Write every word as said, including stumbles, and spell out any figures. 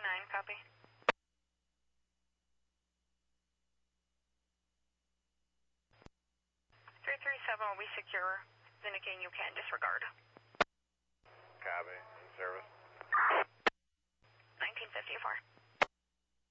nine, copy. three three seven will be secure, indicating you can disregard.